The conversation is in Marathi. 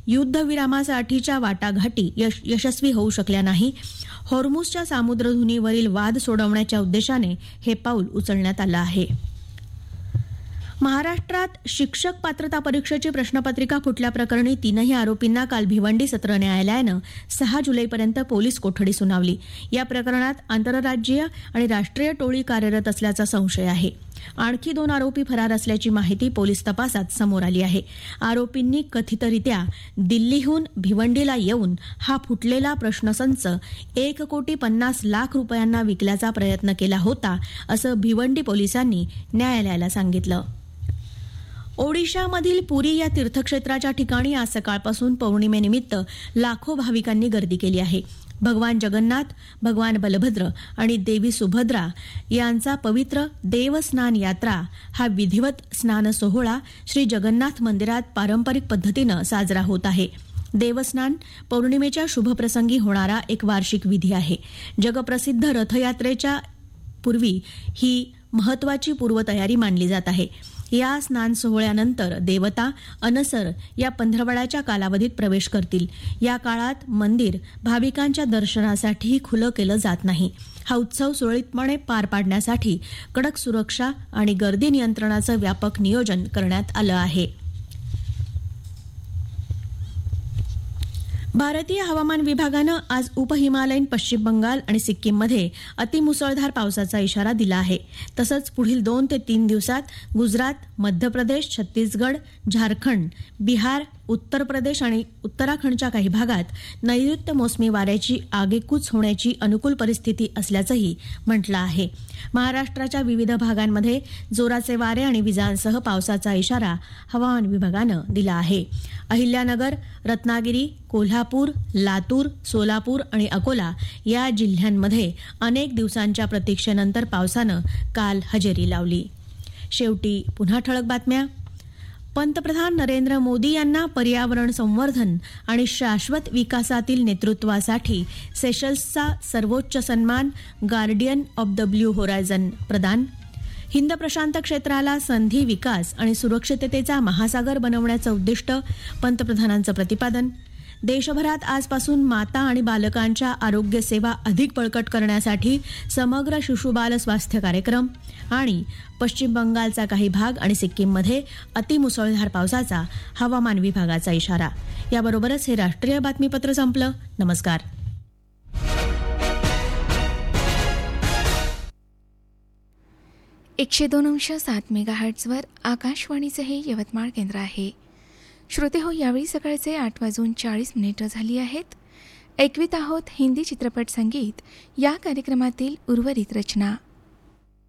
युद्धविरामासाठीच्या वाटाघाटी यशस्वी होऊ शकल्या नाही. हॉर्मुझच्या सामुद्रधुनीवरील वाद सोडवण्याच्या उद्देशाने हे पाऊल उचलण्यात आलं आहे. महाराष्ट्रात शिक्षक पात्रता परीक्षेची प्रश्नपत्रिका फुटल्याप्रकरणी तीनही आरोपींना काल भिवंडी सत्र न्यायालयानं 6 जुलैपर्यंत पोलीस कोठडी सुनावली. या प्रकरणात आंतरराज्यीय आणि राष्ट्रीय टोळी कार्यरत असल्याचा संशय आहे. आणखी 2 आरोपी फरार असल्याची माहिती पोलीस तपासात समोर आली आहे. आरोपींनी कथितरित्या दिल्लीहून भिवंडीला येऊन हा फुटलेला प्रश्नसंच 1,50,00,000 रुपयांना विकल्याचा प्रयत्न केला होता, असं भिवंडी पोलिसांनी न्यायालयाला सांगितलं. ओडिशामधील पुरी या तीर्थक्षेत्राच्या ठिकाणी आज सकाळपासून पौर्णिमेनिमित्त लाखो भाविकांनी गर्दी केली आहे. भगवान जगन्नाथ, भगवान बलभद्र आणि देवी सुभद्रा यांचा पवित्र देवस्नान यात्रा हा विधिवत स्नान सोहळा श्री जगन्नाथ मंदिरात पारंपरिक पद्धतीनं साजरा होत आहे. देवस्नान पौर्णिमेच्या शुभप्रसंगी होणारा एक वार्षिक विधी आहे. जगप्रसिद्ध रथयात्रेच्या पूर्वी ही महत्वाची पूर्वतयारी मानली जात आहे. या स्नान सोहळ्यानंतर देवता अनसर या पंधरवड्याच्या कालावधीत प्रवेश करतील. या काळात मंदिर भाविकांच्या दर्शनासाठी खुलं केलं जात नाही. हा उत्सव सुरळीतपणे पार पाडण्यासाठी कडक सुरक्षा आणि गर्दी नियंत्रणाचं व्यापक नियोजन करण्यात आलं आहे. भारतीय हवामान विभागानं आज उपहिमालयीन पश्चिम बंगाल आणि सिक्कीममध्ये अतिमुसळधार पावसाचा इशारा दिला आहे. तसंच पुढील 2 ते 3 दिवसात गुजरात, मध्य प्रदेश, छत्तीसगड, झारखंड, बिहार, उत्तर प्रदेश आणि उत्तराखंडच्या काही भागात नैऋत्य मोसमी वाऱ्याची आगेकूच होण्याची अनुकूल परिस्थिती असल्याचंही म्हटलं आहे. महाराष्ट्राच्या विविध भागांमध्ये जोराचे वारे आणि विजांसह पावसाचा इशारा हवामान विभागानं दिला आहे. अहिल्यानगर, रत्नागिरी, कोल्हापूर, लातूर, सोलापूर आणि अकोला या जिल्ह्यांमध्ये अनेक दिवसांच्या प्रतीक्षेनंतर पावसानं काल हजेरी लावली. शेवटी पुन्हा ठळक बातम्या. पंतप्रधान नरेंद्र मोदी यांना पर्यावरण संवर्धन आणि शाश्वत विकासातील नेतृत्वासाठी सेशल्सचा सर्वोच्च सन्मान guardian of the blue horizon प्रदान. हिंद प्रशांत क्षेत्राला संधी, विकास आणि सुरक्षिततेचा महासागर बनवण्याचं उद्दिष्ट, पंतप्रधानांचं प्रतिपादन. देशभरात आजपासून माता आणि बालकांच्या आरोग्य सेवा अधिक बळकट करण्यासाठी समग्र शिशुबाल स्वास्थ्य कार्यक्रम. आणि पश्चिम बंगालचा काही भाग आणि सिक्कीममध्ये अतिमुसळधार पावसाचा हवामान विभागाचा इशारा. याबरोबरच हे राष्ट्रीय बातमीपत्र संपलं. नमस्कार. एकशे 2.7 मेगाहर्ट्झवर आकाशवाणीचं हे यवतमाळ केंद्र आहे. श्रोते हो, यावेळी सकाळचे 8:40 झाली आहेत. ऐकवीत आहोत हिंदी चित्रपट संगीत या कार्यक्रमातील उर्वरित रचना.